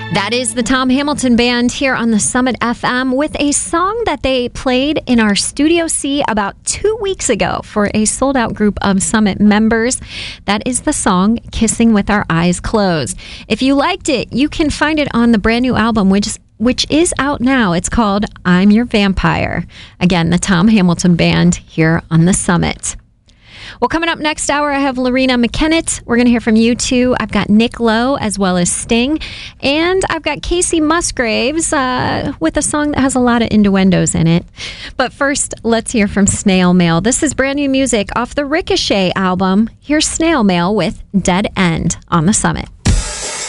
That is the Tom Hamilton Band here on the Summit FM with a song that they played in our Studio C about 2 weeks ago for a sold-out group of Summit members. That is the song Kissing with Our Eyes Closed. If you liked it, you can find it on the brand new album, which is out now. It's called I'm Your Vampire. Again, the Tom Hamilton Band here on the Summit. Well, coming up next hour, I have Lorena McKennitt. We're going to hear from U2. I've got Nick Lowe as well as Sting. And I've got Casey Musgraves with a song that has a lot of innuendos in it. But first, let's hear from Snail Mail. This is brand new music off the Ricochet album. Here's Snail Mail with Dead End on the Summit.